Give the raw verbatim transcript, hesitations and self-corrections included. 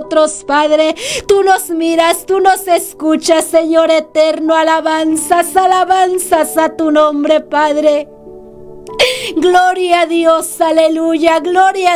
nosotros, Padre. Tú nos miras, tú nos escuchas, Señor eterno. Alabanzas, alabanzas a tu nombre, Padre. Gloria a Dios, aleluya, gloria a